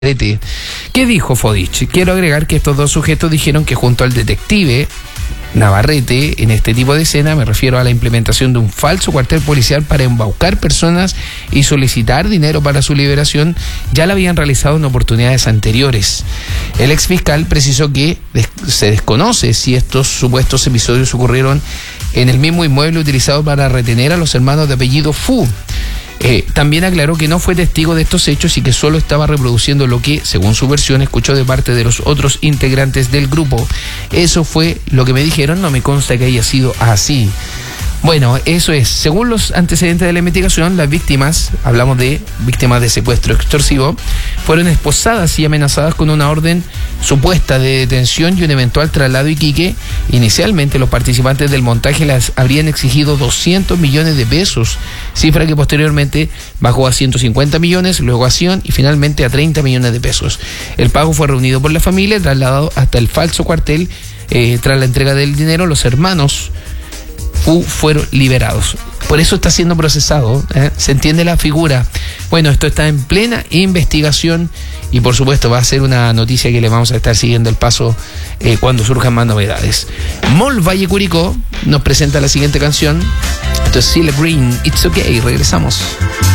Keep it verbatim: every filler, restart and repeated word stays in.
¿Qué dijo Fodich? Quiero agregar que estos dos sujetos dijeron que junto al detective Navarrete, en este tipo de escena, me refiero a la implementación de un falso cuartel policial para embaucar personas y solicitar dinero para su liberación, ya la habían realizado en oportunidades anteriores. El exfiscal precisó que des- se desconoce si estos supuestos episodios ocurrieron en el mismo inmueble utilizado para retener a los hermanos de apellido Fu. Eh, también aclaró que no fue testigo de estos hechos y que solo estaba reproduciendo lo que, según su versión, escuchó de parte de los otros integrantes del grupo. Eso fue lo que me dijeron, no me consta que haya sido así. Bueno, eso es. Según los antecedentes de la investigación, las víctimas, hablamos de víctimas de secuestro extorsivo, fueron esposadas y amenazadas con una orden supuesta de detención y un eventual traslado a Iquique. Inicialmente, los participantes del montaje las habrían exigido doscientos millones de pesos, cifra que posteriormente bajó a ciento cincuenta millones, luego a cien y finalmente a treinta millones de pesos. El pago fue reunido por la familia, trasladado hasta el falso cuartel. Eh, tras la entrega del dinero, los hermanos Fu fueron liberados. Por eso está siendo procesado, ¿eh? Se entiende la figura. Bueno, esto está en plena investigación y por supuesto va a ser una noticia que le vamos a estar siguiendo el paso eh, cuando surjan más novedades. Mol Valle Curicó nos presenta la siguiente canción. Esto es Cilla Green, It's Okay. Regresamos.